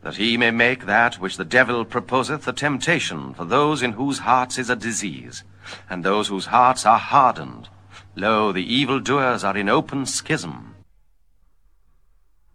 that he may make that which the devil proposeth a temptation for those in whose hearts is a disease, and those whose hearts are hardened. Lo, the evildoers are in open schism,